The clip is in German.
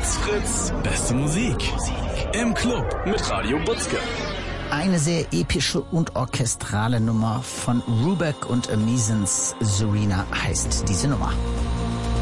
Fritz, Fritz, beste Musik. Im Club mit Radio Butzke. Eine sehr epische und orchestrale Nummer von Rubeck und Amazons. Serena heißt diese Nummer.